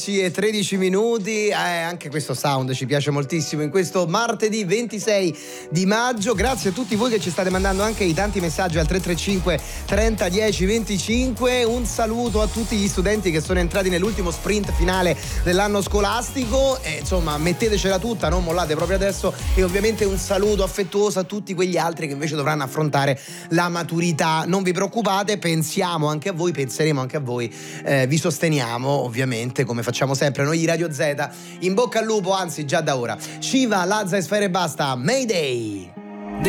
E 13 minuti, anche questo sound ci piace moltissimo in questo martedì 26 di maggio. Grazie a tutti voi che ci state mandando anche i tanti messaggi al 335 30 10 25. Un saluto a tutti gli studenti che sono entrati nell'ultimo sprint finale dell'anno scolastico e insomma mettetecela tutta, non mollate proprio adesso, e ovviamente un saluto affettuoso a tutti quegli altri che invece dovranno affrontare la maturità. Non vi preoccupate, pensiamo anche a voi, penseremo anche a voi, vi sosteniamo ovviamente come facciamo sempre noi di Radio Z. In bocca al lupo, anzi già da ora. Shiva, Lazza e Sfera e Basta, Mayday.